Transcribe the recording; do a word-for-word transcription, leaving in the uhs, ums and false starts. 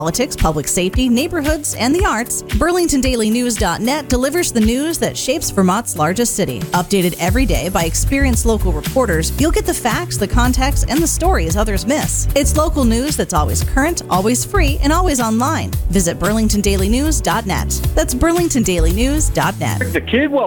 Politics, public safety, neighborhoods, and the arts, Burlington Daily News dot net delivers the news that shapes Vermont's largest city. Updated every day by experienced local reporters, you'll get the facts, the context, and the stories others miss. It's local news that's always current, always free, and always online. Visit Burlington Daily News dot net. That's Burlington Daily News dot net. The Kidwell